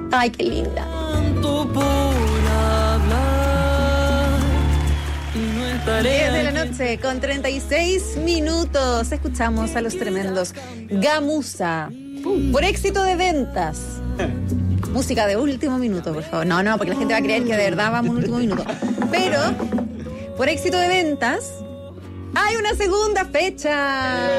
Ay, qué linda. Tanto por hablar y no estaré 10 de la aquí. noche con 36 minutos. Escuchamos a los tremendos Gamuza. Por éxito de ventas. Música de último minuto, por favor. No, porque la gente va a creer que de verdad vamos un último minuto. Pero, por éxito de ventas, hay una segunda fecha.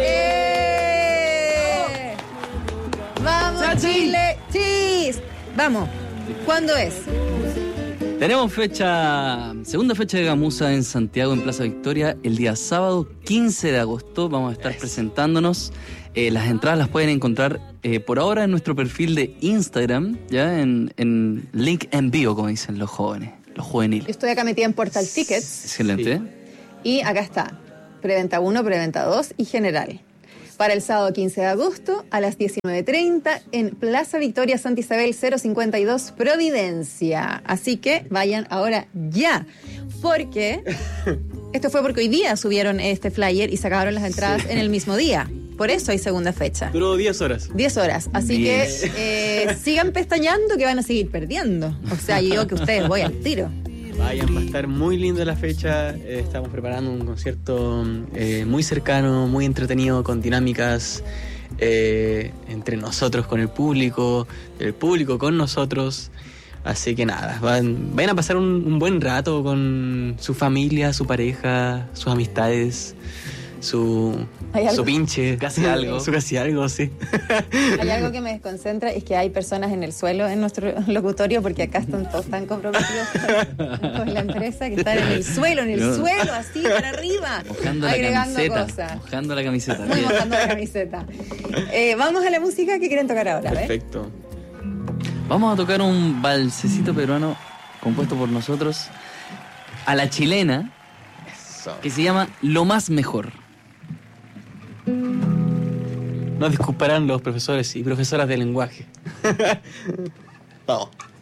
¡Vamos, Chile! ¡Chis! Vamos. ¿Cuándo es? Tenemos segunda fecha de Gamuza en Santiago, en Plaza Victoria, el día sábado 15 de agosto. Vamos a estar presentándonos. Las entradas las pueden encontrar por ahora en nuestro perfil de Instagram, ya en link en bio, como dicen los jóvenes, los juveniles. Yo estoy acá metida en Portal Tickets. Excelente. Sí. Y acá está. Preventa 1, preventa 2 y general. Para el sábado 15 de agosto a las 19:30 en Plaza Victoria Santa Isabel 052 Providencia. Así que vayan ahora ya. Porque esto fue porque hoy día subieron este flyer y se acabaron las entradas en el mismo día. Por eso hay segunda fecha. Duró 10 horas. 10 horas. Así que sigan pestañando que van a seguir perdiendo. O sea, yo digo que ustedes voy al tiro. Vayan, va a estar muy linda la fecha. Estamos preparando un concierto muy cercano, muy entretenido, con dinámicas entre nosotros con el público con nosotros. Así que nada, vayan a pasar un buen rato con su familia, su pareja, sus amistades, su pinche. Casi algo. Su casi algo, sí. Hay algo que me desconcentra, es que hay personas en el suelo en nuestro locutorio, porque acá están todos tan comprometidos con la empresa que están en el suelo, así para arriba, Mojando la agregando camiseta. cosas. Mojando la camiseta. Muy mojando la camiseta. Vamos a la música que quieren tocar ahora, ¿ves? Perfecto. Vamos a tocar un valsecito peruano compuesto por nosotros a la chilena, Eso. que se llama Lo Más Mejor. Nos disculparán los profesores y profesoras de lenguaje. Vamos.